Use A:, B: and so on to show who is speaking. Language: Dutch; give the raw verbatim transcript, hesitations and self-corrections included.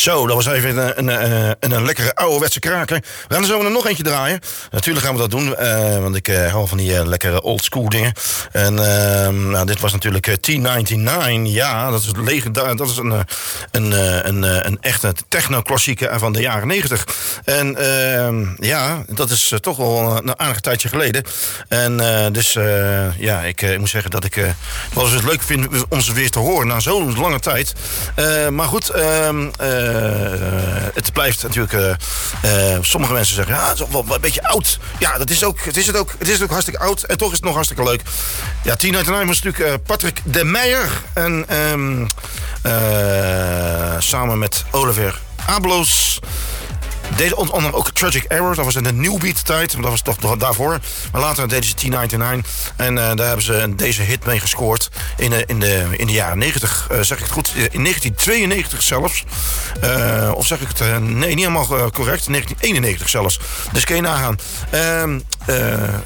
A: Zo, dat was even een, een, een, een lekkere ouderwetse kraker. We gaan er zo nog eentje draaien. Natuurlijk gaan we dat doen, uh, want ik uh, hou van die uh, lekkere old school dingen. En uh, nou, dit was natuurlijk uh, T negenennegentig. Ja, dat is, legenda- dat is een, een, een, een, een echte techno-klassieke van de jaren negentig. En uh, ja, dat is uh, toch wel een aardig tijdje geleden. En uh, dus uh, ja, ik, uh, ik moet zeggen dat ik uh, wel eens het leuk vind om ze weer te horen na zo'n lange tijd. Uh, maar goed, uh, uh, het blijft natuurlijk... Uh, uh, sommige mensen zeggen, ja, het is wel een beetje oud. Ja, dat is ook, het is het ook. Het is ook hartstikke oud. En toch is het nog hartstikke leuk. Ja, T negenennegentig was natuurlijk uh, Patrick de Meijer. En um, uh, samen met Oliver Abloos. Deze onder andere ook Tragic Error. Dat was in de New Beat tijd. Dat was toch daarvoor. Maar later deden ze T negenennegentig. En uh, daar hebben ze deze hit mee gescoord. In de, in de, in de jaren negentig. Uh, zeg ik het goed? In negentien tweeënnegentig zelfs. Uh, of zeg ik het? Uh, nee, niet helemaal uh, correct. negentien eenennegentig zelfs. Dus kun je nagaan. Uh, uh,